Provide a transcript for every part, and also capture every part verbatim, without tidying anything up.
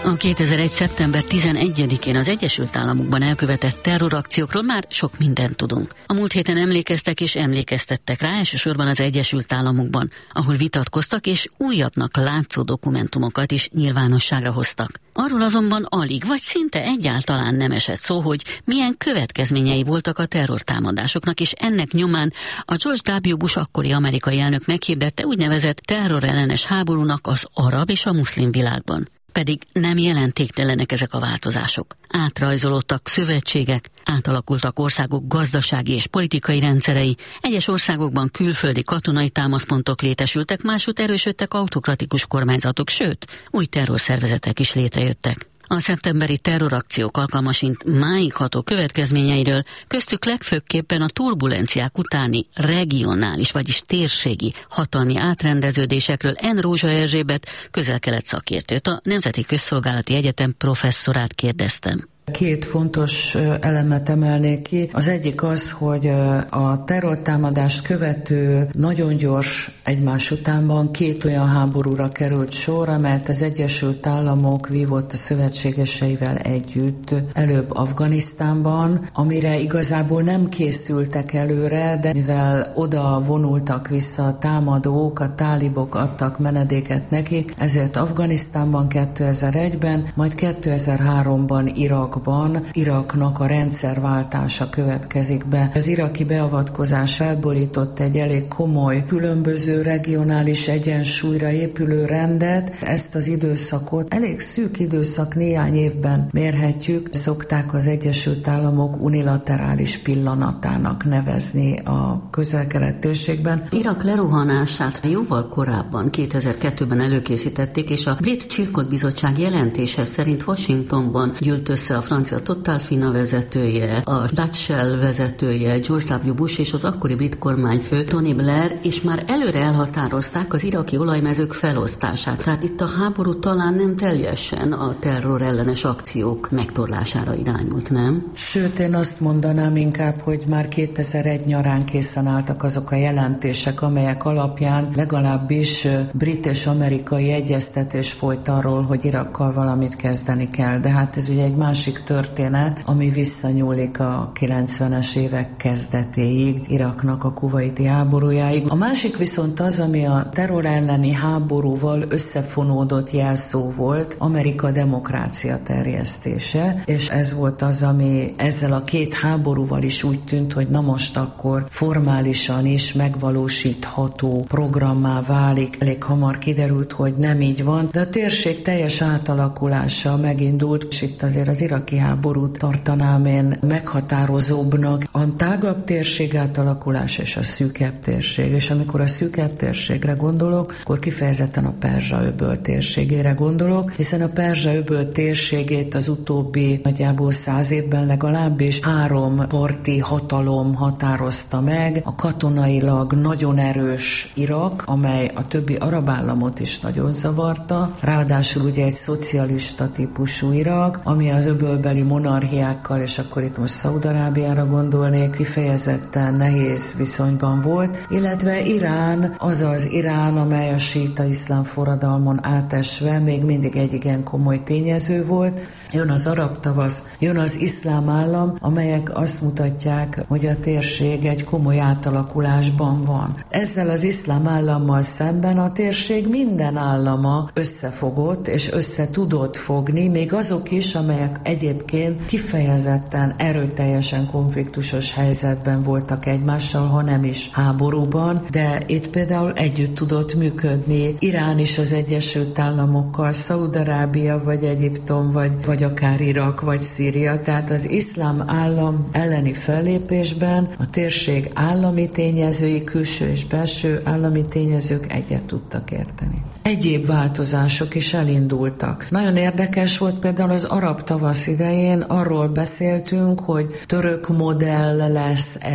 A kétezer-egy. szeptember tizenegyedikén az Egyesült Államokban elkövetett terrorakciókról már sok mindent tudunk. A múlt héten emlékeztek és emlékeztettek rá, elsősorban az Egyesült Államokban, ahol vitatkoztak és újabbnak látszó dokumentumokat is nyilvánosságra hoztak. Arról azonban alig vagy szinte egyáltalán nem esett szó, hogy milyen következményei voltak a terrortámadásoknak, és ennek nyomán a George W. Bush akkori amerikai elnök meghirdette úgynevezett terrorellenes háborúnak az arab és a muszlim világban. Pedig nem jelentéktelenek ezek a változások. Átrajzolódtak szövetségek, átalakultak országok gazdasági és politikai rendszerei, egyes országokban külföldi katonai támaszpontok létesültek, másút erősödtek autokratikus kormányzatok, sőt, új terrorszervezetek is létrejöttek. A szeptemberi terrorakciók alkalmasint máig ható következményeiről, köztük legfőképpen a turbulenciák utáni regionális, vagyis térségi hatalmi átrendeződésekről N. Rózsa Erzsébet, közel-kelet szakértőt, a Nemzeti Közszolgálati Egyetem professzorát kérdeztem. Két fontos elemet emelnék ki. Az egyik az, hogy a terrortámadást követő nagyon gyors egymás utánban két olyan háborúra került sor, amelyet az Egyesült Államok vívott a szövetségeseivel együtt előbb Afganisztánban, amire igazából nem készültek előre, de mivel oda vonultak vissza a támadók, a tálibok adtak menedéket nekik, ezért Afganisztánban kétezer-egyben, majd kétezer-háromban Irak Iraknak a rendszerváltása következik be. Az iraki beavatkozás felborított egy elég komoly, különböző regionális egyensúlyra épülő rendet. Ezt az időszakot elég szűk időszak, néhány évben mérhetjük. Szokták az Egyesült Államok unilaterális pillanatának nevezni a közel-kelet térségben. Irak lerohanását jóval korábban, kétezer-kettőben előkészítették, és a Brit Chilcot Bizottság jelentése szerint Washingtonban gyűlt össze a francia Total Fina vezetője, a Dutch Shell vezetője, George W. Bush és az akkori brit kormányfő Tony Blair, és már előre elhatározták az iraki olajmezők felosztását. Tehát itt a háború talán nem teljesen a terrorellenes akciók megtorlására irányult, nem? Sőt, én azt mondanám inkább, hogy már kétezer-egy nyarán készen álltak azok a jelentések, amelyek alapján legalábbis brit és amerikai egyeztetés folyt arról, hogy Irakkal valamit kezdeni kell. De hát ez ugye egy másik történet, ami visszanyúlik a kilencvenes évek kezdetéig, Iraknak a kuvaiti háborújáig. A másik viszont az, ami a terror elleni háborúval összefonódott jelszó volt, Amerika demokrácia terjesztése, és ez volt az, ami ezzel a két háborúval is úgy tűnt, hogy na most akkor formálisan is megvalósítható programmá válik. Elég hamar kiderült, hogy nem így van, de a térség teljes átalakulása megindult, és itt azért az iraki háborút tartanám én meghatározóbbnak. A tágabb térség átalakulás és a szűkebb térség. És amikor a szűkebb térségre gondolok, akkor kifejezetten a Perzsa-öböl térségére gondolok, hiszen a Perzsa-öböl térségét az utóbbi nagyjából száz évben legalábbis három parti hatalom határozta meg. A katonailag nagyon erős Irak, amely a többi arab államot is nagyon zavarta. Ráadásul ugye egy szocialista típusú Irak, ami az öbölbeli monarchiákkal, és akkor itt most Szaúd-Arábiára gondolnék, kifejezetten nehéz viszonyban volt, illetve Irán, azaz Irán, amely a síita iszlám forradalmon átesve még mindig egy igen komoly tényező volt. Jön az arab tavasz, jön az iszlám állam, amelyek azt mutatják, hogy a térség egy komoly átalakulásban van. Ezzel az iszlám állammal szemben a térség minden állama összefogott, és össze tudott fogni, még azok is, amelyek egyébként kifejezetten erőteljesen konfliktusos helyzetben voltak egymással, ha nem is háborúban, de itt például együtt tudott működni Irán is az Egyesült Államokkal, Szaúd-Arábia, vagy Egyiptom, vagy, vagy akár Irak, vagy Szíria. Tehát az iszlám állam elleni fellépésben a térség állami tényezői, külső és belső állami tényezők egyet tudtak érteni. Egyéb változások is elindultak. Nagyon érdekes volt például az arab tavasz idején, arról beszéltünk, hogy török modell lesz-e.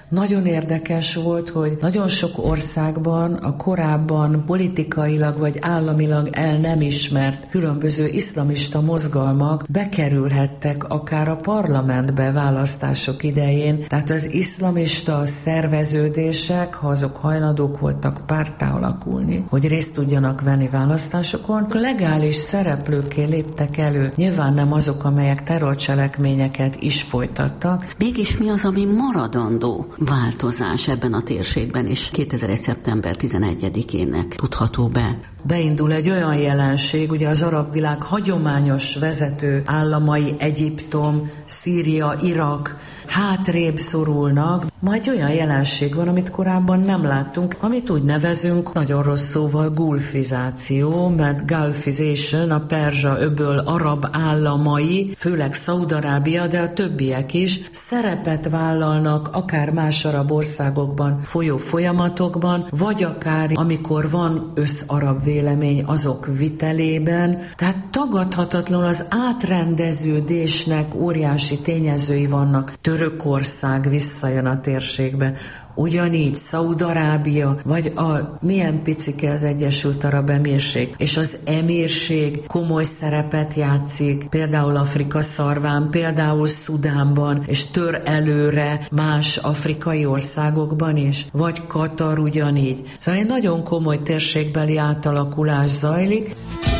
Nagyon érdekes volt, hogy nagyon sok országban a korábban politikailag vagy államilag el nem ismert különböző iszlamista mozgalmak bekerülhettek akár a parlamentbe választások idején. Tehát az iszlamista szerveződések, ha azok hajlandók voltak párttá alakulni, hogy részt tudjanak venni választásokon, legális szereplőkké léptek elő. Nyilván nem azok, amelyek terrorcselekményeket is folytattak. Mégis mi az, ami maradandó változás ebben a térségben, és kétezer-egy. szeptember tizenegyedikének tudható be? Beindul egy olyan jelenség, ugye az arab világ hagyományos vezető államai, Egyiptom, Szíria, Irak hátrébb szorulnak. Ma egy olyan jelenség van, amit korábban nem láttunk, amit úgy nevezünk nagyon rossz szóval gulfizáció, mert gulfization, a Perzsa öböl arab államai, főleg Szaúd-Arábia, de a többiek is szerepet vállalnak akár más arab országokban folyó folyamatokban, vagy akár amikor van összarab vélemény azok vitelében. Tehát tagadhatatlan az átrendeződésnek óriási tényezői vannak. Törökország visszajön a térségbe, ugyanígy Szaúd-Arábia, vagy a milyen picike az Egyesült Arab Emírség, és az emírség komoly szerepet játszik, például Afrika szarván, például Szudánban, és tör előre más afrikai országokban is, vagy Katar ugyanígy. Szóval egy nagyon komoly térségbeli átalakulás zajlik.